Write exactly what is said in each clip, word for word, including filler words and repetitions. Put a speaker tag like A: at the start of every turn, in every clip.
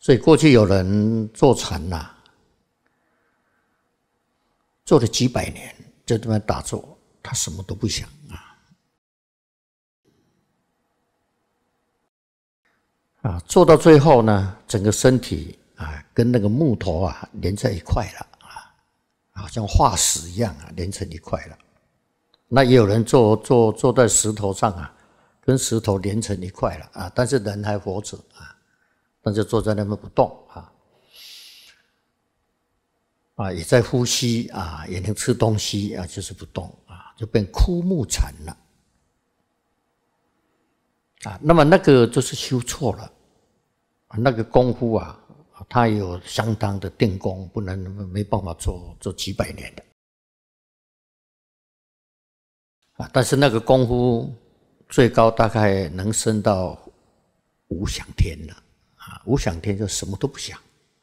A: 所以过去有人坐禅呐、啊，做了几百年，在这边打坐，他什么都不想啊，啊，做到最后呢，整个身体啊，跟那个木头啊连在一块了啊，好像化石一样啊，连成一块了。那也有人坐坐坐在石头上啊，跟石头连成一块了啊，但是人还活着啊，但是坐在那边不动啊，啊，也在呼吸啊，也能吃东西啊，就是不动啊，就变枯木禅了啊。那么那个就是修错了，那个功夫啊，他有相当的定功，不然没办法做做几百年的。啊，但是那个功夫最高大概能升到无想天了啊！无想天就什么都不想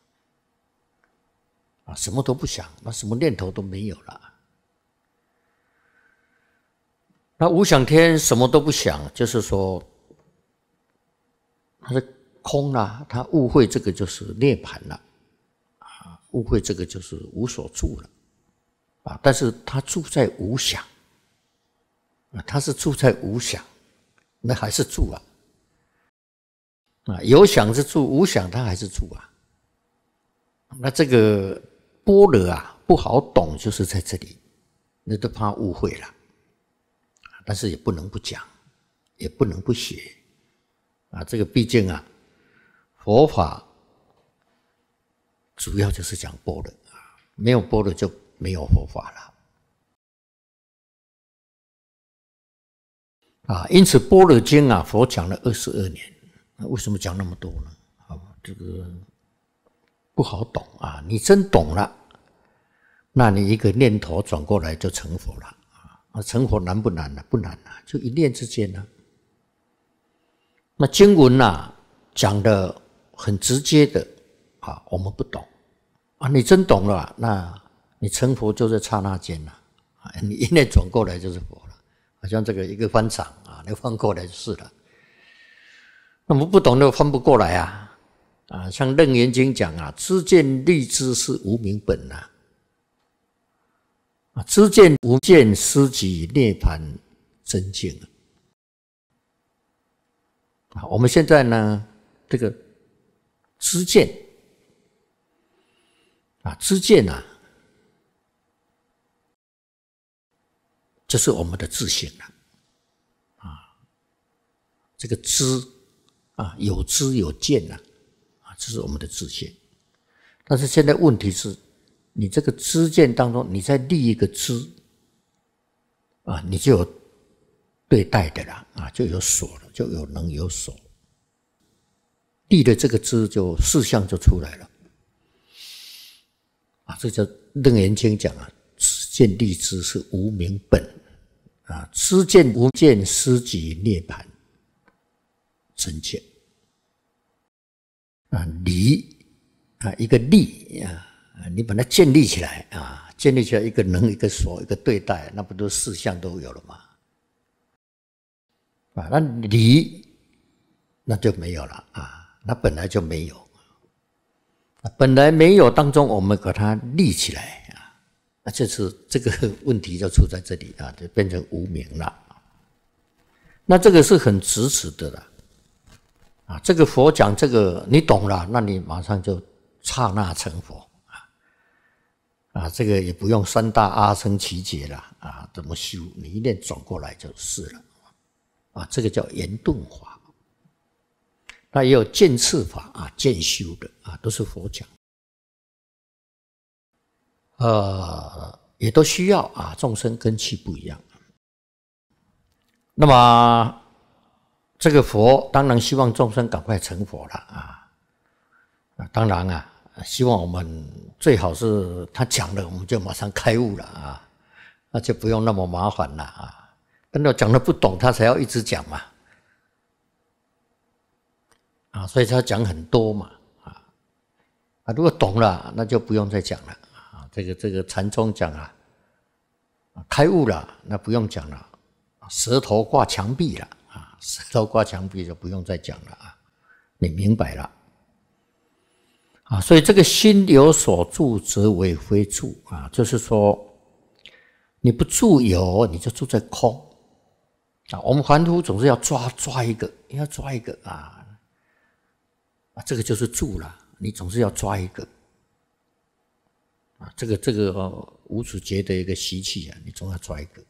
A: 啊，什么都不想，那什么念头都没有了。那无想天什么都不想，就是说它是空了，他误会这个就是涅槃了啊，误会这个就是无所住了啊，但是他住在无想。他是住在无想，那还是住啊，啊，有想是住，无想他还是住啊。那这个般若啊不好懂，就是在这里，那都怕误会了，但是也不能不讲，也不能不学啊。这个毕竟啊，佛法主要就是讲般若啊，没有般若就没有佛法了。啊，因此《般若经》啊，佛讲了二十二年，为什么讲那么多呢？啊，这个不好懂啊！你真懂了，那你一个念头转过来就成佛了啊！成佛难不难呢？不难啊，就一念之间呢。那经文啊讲的很直接的啊，我们不懂啊，你真懂了，那你成佛就在刹那间了啊！你一念转过来就是佛了。好像这个一个翻场啊，你翻过来就是了。那么不懂的翻不过来啊啊！像《楞严经》讲啊，知见立知是无明本呐啊，知见无见思己涅槃真境啊。我们现在呢，这个知见啊，知见啊。就是我们的自性了啊，这个知啊，有知有见啊，啊，这是我们的自性。但是现在问题是，你这个知见当中，你再立一个知啊，你就有对待的了啊，就有所了，就有能有所。立的这个知，就事相就出来了啊，这叫《楞严经》讲啊。知见立知是无明本啊，知见无见思己涅槃真见啊，理啊，一个立啊，你把它建立起来啊，建立起来一个能一个所一个对待，那不都四项都有了吗？啊，那理那就没有了啊，那本来就没有，本来没有当中我们把它立起来。那这次这个问题就出在这里啊，就变成无明了。那这个是很直指的了啊。这个佛讲这个你懂了，那你马上就刹那成佛啊啊，这个也不用三大阿僧祇劫了啊，怎么修？你一念转过来就是了啊。这个叫圆顿法，那也有渐次法啊，渐修的啊，都是佛讲。呃，也都需要啊，众生根器不一样。那么这个佛当然希望众生赶快成佛了啊，当然啊，希望我们最好是他讲了，我们就马上开悟了啊，那就不用那么麻烦了啊。但是讲的不懂，他才要一直讲嘛，啊，所以他讲很多嘛，啊，啊，如果懂了，那就不用再讲了。这个这个禅宗讲啊，开悟了，那不用讲了，舌头挂墙壁了啊，舌头挂墙壁就不用再讲了啊，你明白了啊，所以这个心有所住，则为非住啊，就是说你不住有，你就住在空啊。我们凡夫总是要抓抓一个，要抓一个啊，啊，这个就是住了，你总是要抓一个啊，这个这个、哦、无始劫的一个习气啊，你总要抓一个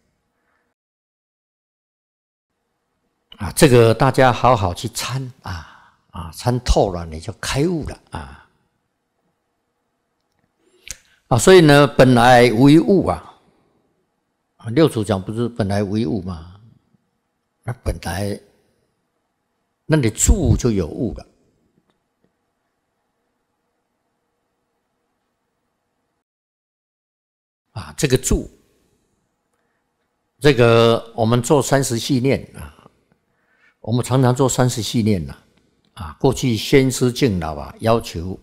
A: 啊，这个大家好好去参啊啊，参透了你就开悟了啊。啊，所以呢，本来无一物啊，六祖讲不是本来无一物吗？那本来，那你住就有物了啊。这个住，这个我们做三十系念啊，我们常常做三十系念呐啊。过去先师敬老啊，要求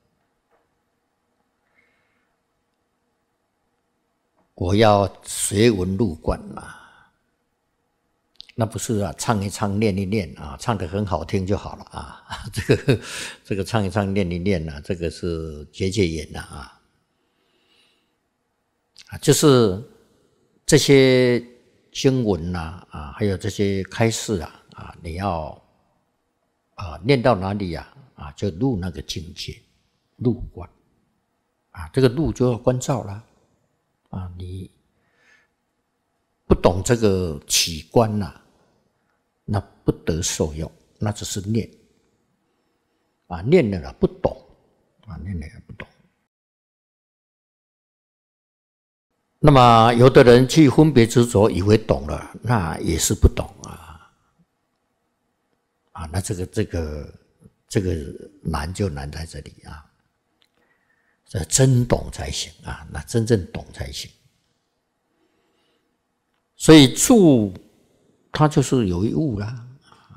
A: 我要学文入观嘛，那不是啊，唱一唱念一念啊，唱得很好听就好了啊。这个这个唱一唱念一念啊，这个是结结缘呐啊，啊，就是这些经文呐啊，还有这些开示啊啊，你要啊念到哪里呀啊，就入那个境界，入观啊，这个入就要观照了。啊，你不懂这个起观呐、啊，那不得受用，那只是念啊，念了了不懂啊，念了不懂。那么有的人去分别执着，以为懂了，那也是不懂啊啊，那这个这个这个难就难在这里啊，这真懂才行啊，那真正懂才行。所以住它就是有一物啦，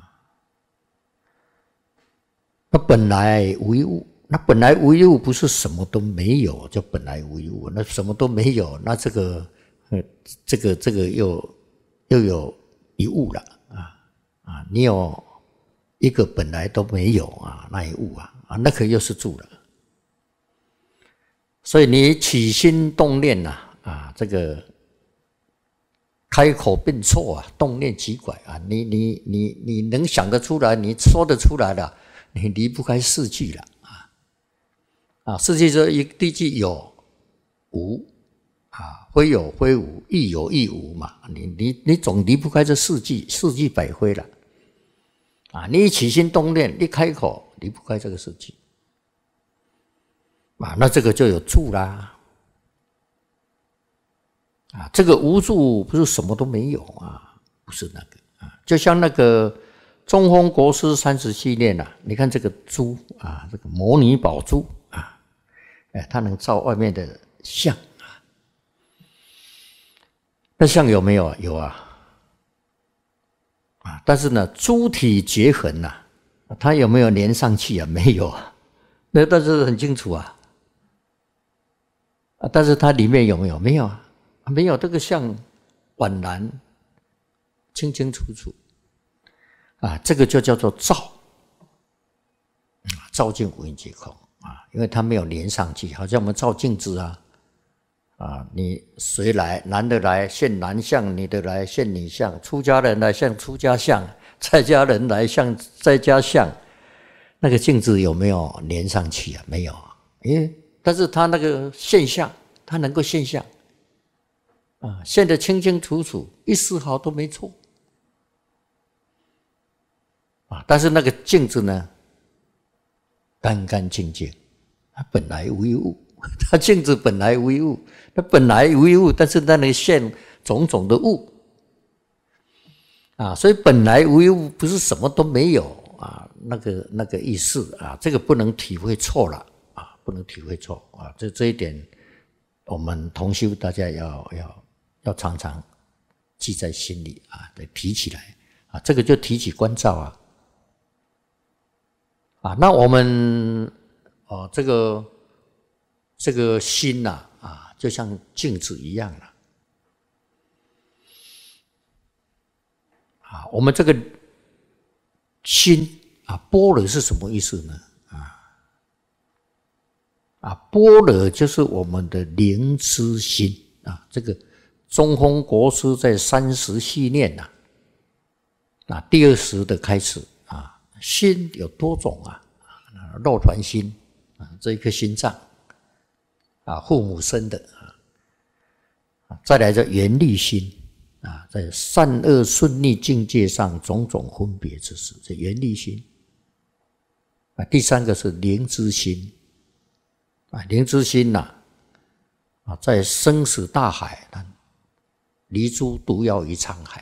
A: 那本来无一物，那本来无一物不是什么都没有，就本来无一物。那什么都没有，那这个这个这个又又有一物了啊啊！你有一个本来都没有啊，那一物啊啊，那个又是住了。所以你起心动念呐啊，这个。开口便错啊，动念即拐啊！你你你你能想得出来，你说得出来了，你离不开四句了啊！啊，四句说一第一句有无啊，非有非无，亦有亦无嘛。你你你总离不开这四句，四句百非了啊！你一起心动念，一开口离不开这个四句啊，那这个就有住啦。啊，这个无住不是什么都没有啊，不是那个啊，就像那个中峰国师三十系列啊，你看这个珠啊，这个摩尼宝珠啊，哎，它能照外面的相啊，那相有没有？有啊，啊，但是呢，珠体结痕呐、啊，它有没有连上去啊？没有啊，那但是很清楚啊，啊，但是它里面有没有？没有啊。没有这个相宛然清清楚楚啊，这个就叫做照照镜无影即空啊，因为它没有连上去，好像我们照镜子啊啊，你谁来？男的来现男相，女的来现女相，出家人来现出家相，在家人来像在家相，那个镜子有没有连上去啊？没有啊，诶，但是它那个现象，它能够现象。啊，现得清清楚楚，一丝毫都没错啊！但是那个镜子呢，干干净净，它本来无一物，它镜子本来无一物，它本来无一物，但是那里现种种的物啊，所以本来无一物不是什么都没有啊，那个那个意思啊，这个不能体会错了啊，不能体会错啊，这这一点，我们同修大家要要。要常常记在心里啊，得提起来啊，这个就提起观照啊，啊，那我们哦，这个这个心呐啊，啊，就像镜子一样了啊，我们这个心啊，般若是什么意思呢？啊， 啊，般若就是我们的灵知心啊。这个中峰国师在三十系念呐，啊，第二十的开始啊，心有多种啊，肉团心啊，这一颗心脏啊，父母生的啊，再来这缘力心啊，在善恶顺逆境界上种种分别之事，这缘力心啊。第三个是灵知心。啊，灵知心呐、啊，啊，在生死大海，离诸毒药于沧海，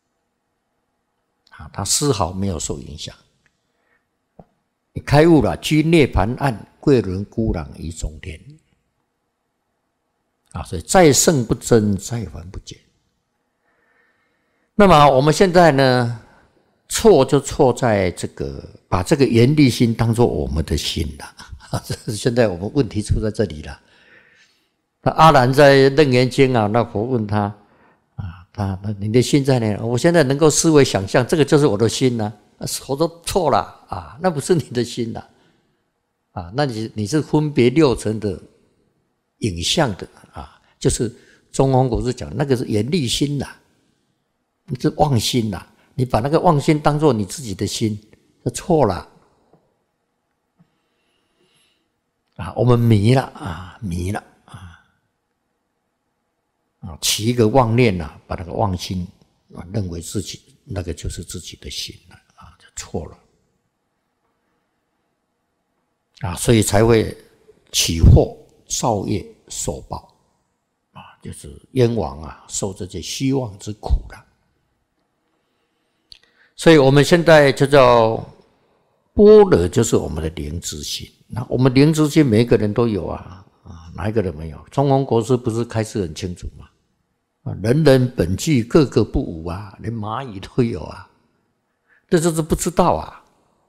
A: 啊，它丝毫没有受影响。你开悟了，居涅盘岸，贵人孤朗于中天。啊，所以再圣不增，再凡不减。那么我们现在呢，错就错在这个把这个缘力心当作我们的心了。现在我们问题出在这里了。那阿难在楞严经啊，那佛问他啊，他你的心在哪？我现在能够思维想象，这个就是我的心呢、啊。佛说错了啊，那不是你的心了啊，那你你是分别六尘的影像的啊，就是中峰国师讲那个是缘力心呐、啊，你是妄心呐、啊，你把那个妄心当作你自己的心，这错了。啊，我们迷了啊，迷了啊，啊，起一个妄念呐、啊，把那个妄心啊认为自己那个就是自己的心了啊，就错了啊，所以才会起祸造业受报啊，就是冤枉啊，受这些虚妄之苦了。所以我们现在就叫般若，就是我们的灵知心。那我们灵知心每一个人都有啊，啊，哪一个人没有？中峰国师不是开示很清楚吗？啊，人人本具，个个不无啊，连蚂蚁都有啊，这就是不知道啊。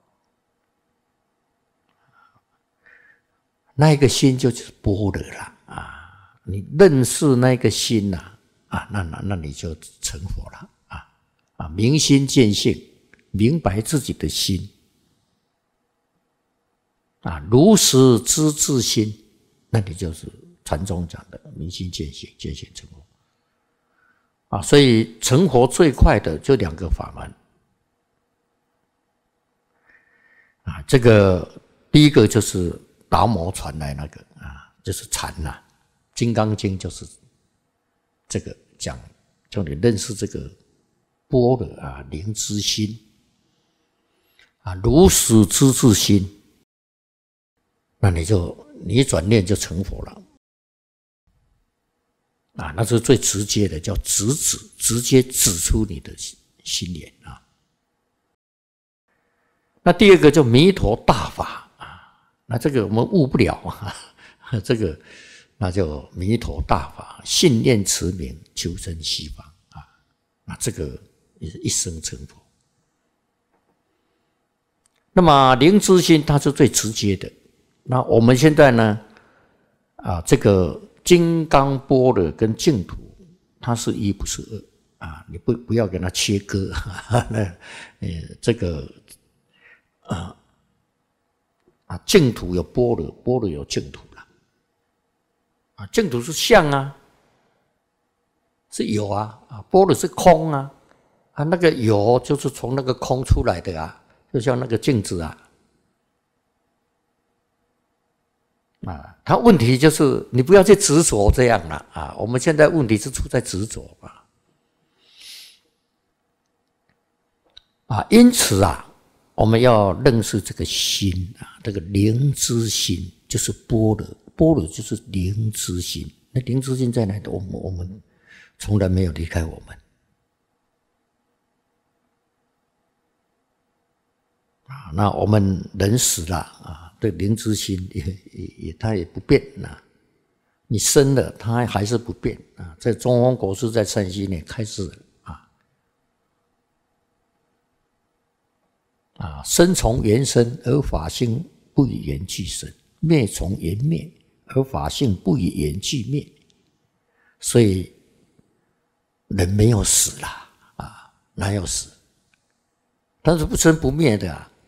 A: 那一个心就是般若了啊，你认识那个心呐、啊，啊，那那那你就成佛了啊啊，明心见性，明白自己的心。啊，如实知自心，那你就是禅宗讲的明心见性，见性成佛。啊，所以成佛最快的就两个法门。啊，这个第一个就是达摩传来那个啊，就是禅呐，《金刚经》就是这个讲，叫你认识这个般若啊，灵知心啊，如实知自心。那你就你一转念就成佛了啊！那是最直接的，叫直指，直接指出你的心眼啊。那第二个叫弥陀大法啊，那这个我们悟不了啊，这个那就弥陀大法，信念持名，求生西方啊，那这个也是一生成佛。那么灵知心它是最直接的。那我们现在呢，啊，这个金刚般若跟净土，它是一不是二啊，你不不要给它切割，那呃这个啊啊净土有般若，般若有净土了，啊净土是相啊，是有啊，啊般若是空啊，啊那个有就是从那个空出来的啊，就像那个镜子啊。啊，他问题就是你不要去执着这样了啊！我们现在问题是出在执着啊，啊，因此啊，我们要认识这个心啊，这个灵知心就是般若，般若就是灵知心。那灵知心在哪里？我们我们从来没有离开我们啊。那我们人死了啊。对灵知心也也也，它也不变啊。你生了，它还是不变啊。在中峰国师在山西年开始啊啊，生从缘生，而法性不以缘俱生；灭从缘灭，而法性不以缘俱灭。所以人没有死啦啊，哪有死？但是不生不灭的啊。